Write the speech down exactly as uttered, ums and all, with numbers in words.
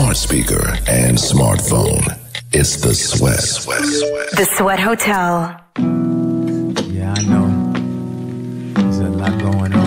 smart speaker, and smartphone. It's the Sweat. The Sweat Hotel. Yeah, I know. There's a lot going on.